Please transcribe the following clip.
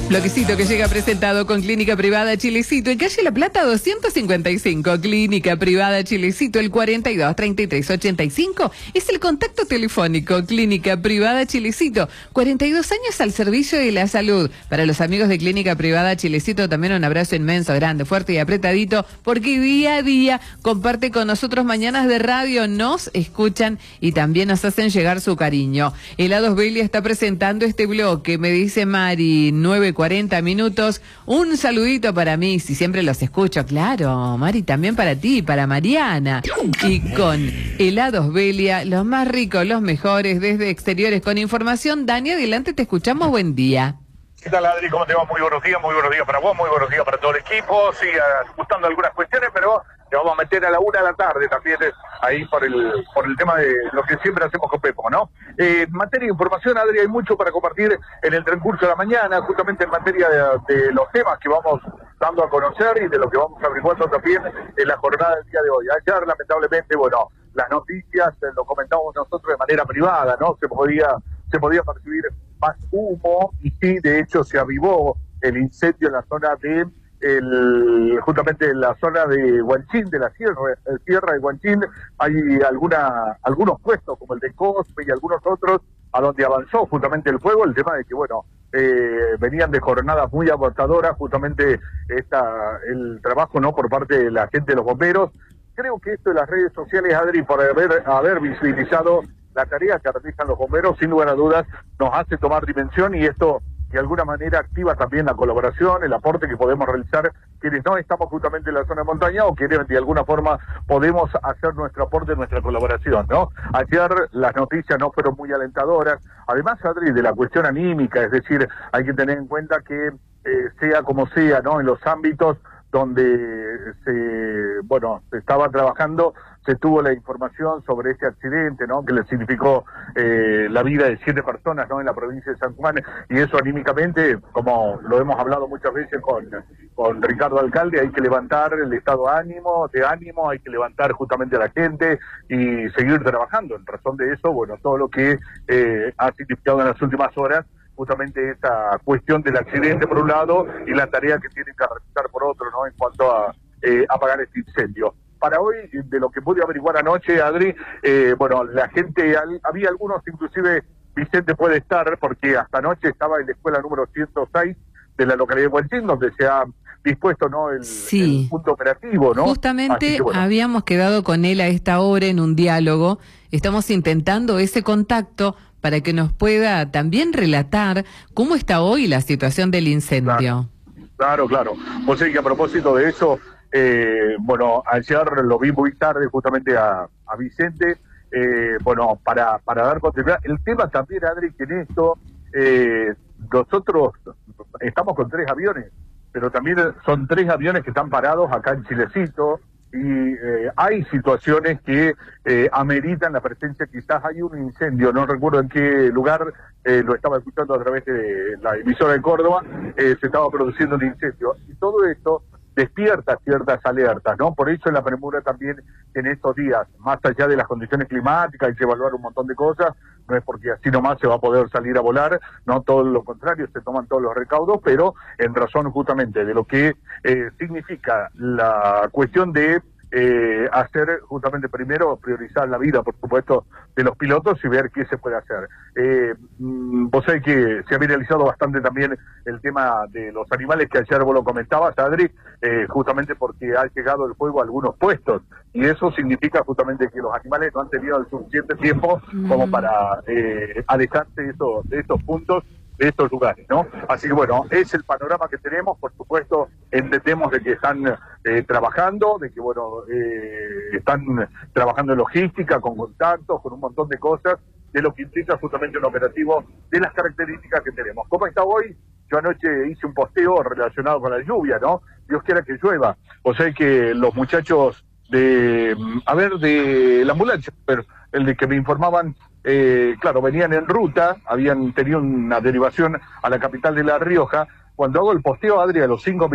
Bloquecito que llega presentado con Clínica Privada Chilecito en calle La Plata 255. Clínica Privada Chilecito, el 42 33 85 es el contacto telefónico. Clínica Privada Chilecito, 42 años al servicio de la salud. Para los amigos de Clínica Privada Chilecito también un abrazo inmenso, grande, fuerte y apretadito, porque día a día comparte con nosotros mañanas de radio, nos escuchan y también nos hacen llegar su cariño. Helados Belia está presentando este bloque, me dice Mari, 9:40 minutos. Un saludito para mí, si siempre los escucho, claro, Mari, también para ti, para Mariana. Y con Helados Belia, los más ricos, los mejores, desde exteriores, con información. Dani, adelante, te escuchamos, buen día. ¿Qué tal, Adri? ¿Cómo te va? Muy buenos días para vos, muy buenos días para todo el equipo. Sí, ajustando algunas cuestiones, pero te vamos a meter a la 1 de la tarde también, ahí por el tema de lo que siempre hacemos con Pepo, ¿no? En materia de información, Adri, hay mucho para compartir en el transcurso de la mañana, justamente en materia de los temas que vamos dando a conocer y de lo que vamos averiguando también en la jornada del día de hoy. Ayer, lamentablemente, bueno, las noticias lo comentamos nosotros de manera privada, ¿no? Se podía percibir más humo y sí, de hecho, se avivó el incendio en la zona de justamente en la zona de Huanchín, de la sierra de Huanchín. Hay algunos puestos como el de Cospe y algunos otros a donde avanzó justamente el fuego. El tema de que, bueno, venían de jornadas muy agotadoras, justamente el trabajo, ¿no?, por parte de la gente de los bomberos. Creo que esto de las redes sociales, Adri, por haber visibilizado la tarea que realizan los bomberos, sin lugar a dudas, nos hace tomar dimensión, y esto de alguna manera activa también la colaboración, el aporte que podemos realizar quienes no estamos justamente en la zona de montaña o quienes de alguna forma podemos hacer nuestro aporte, nuestra colaboración, ¿no? Ayer las noticias no fueron muy alentadoras, además, Adri, de la cuestión anímica, es decir, hay que tener en cuenta que sea como sea, ¿no?, en los ámbitos donde se estaba trabajando, se tuvo la información sobre este accidente, ¿no?, que le significó la vida de 7 personas, ¿no?, en la provincia de San Juan, y eso anímicamente, como lo hemos hablado muchas veces con Ricardo Alcalde, hay que levantar el estado de ánimo, hay que levantar justamente a la gente y seguir trabajando. En razón de eso, bueno, todo lo que ha significado en las últimas horas, justamente esta cuestión del accidente por un lado y la tarea que tienen que realizar por otro, ¿no?, en cuanto a apagar este incendio. Para hoy, de lo que pude averiguar anoche, Adri, bueno, la gente, había algunos, inclusive Vicente puede estar, porque hasta anoche estaba en la escuela número 106 de la localidad de Huanchín, donde se ha dispuesto, ¿no?, el punto operativo, ¿no? Justamente que, bueno, habíamos quedado con él a esta hora en un diálogo, estamos intentando ese contacto para que nos pueda también relatar cómo está hoy la situación del incendio. Claro. Vos sabés que a propósito de eso, bueno, ayer lo vi muy tarde justamente a Vicente, bueno, para dar continuidad. El tema también, Adri, que en esto, nosotros estamos con 3 aviones, pero también son 3 aviones que están parados acá en Chilecito, y hay situaciones que ameritan la presencia. Quizás hay un incendio, no recuerdo en qué lugar, lo estaba escuchando a través de la emisora de Córdoba, se estaba produciendo un incendio, y todo esto despierta ciertas alertas, ¿no? Por eso la premura también en estos días, más allá de las condiciones climáticas, hay que evaluar un montón de cosas, no es porque así nomás se va a poder salir a volar, no, todo lo contrario, se toman todos los recaudos, pero en razón justamente de lo que significa la cuestión de hacer justamente primero, priorizar la vida, por supuesto, de los pilotos y ver qué se puede hacer. Vos sabés que se ha viralizado bastante también el tema de los animales, que ayer vos lo comentabas, Adri, justamente porque ha llegado el fuego a algunos puestos, y eso significa justamente que los animales no han tenido el suficiente tiempo como para alejarse de estos puntos, de estos lugares, ¿no? Así que bueno, es el panorama que tenemos. Por supuesto, entendemos de que están trabajando, de que bueno, están trabajando en logística, con contactos, con un montón de cosas, de lo que implica justamente un operativo de las características que tenemos. ¿Cómo está hoy? Yo anoche hice un posteo relacionado con la lluvia, ¿no? Dios quiera que llueva. O sea que los muchachos de la ambulancia, pero el de que me informaban, claro, venían en ruta, habían tenido una derivación a la capital de La Rioja. Cuando hago el posteo, Adri, a los 5